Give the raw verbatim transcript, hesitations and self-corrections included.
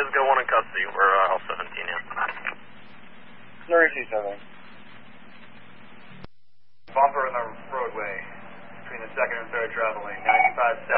is go one in custody. We're uh, L seventeen, yeah. Missouri two seven. Bumper in the roadway between the second and third travel lane, ninety-five seven.